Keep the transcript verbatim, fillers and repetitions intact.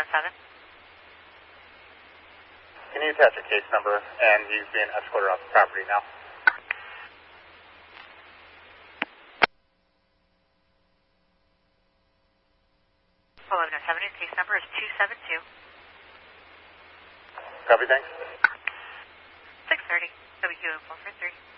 seven. Can you attach a case number and he's being escorted off the property now? eleven oh seven, case number is two seven two. Copy, thanks. six thirty, W Q four four three.